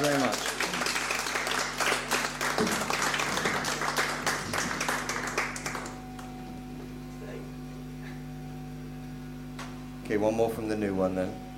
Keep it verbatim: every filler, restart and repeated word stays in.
very much. Okay, one more from the new one then.